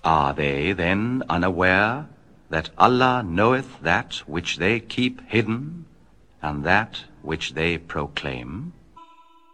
Are they then unaware that Allah knoweth that which they keep hidden and that which they proclaim?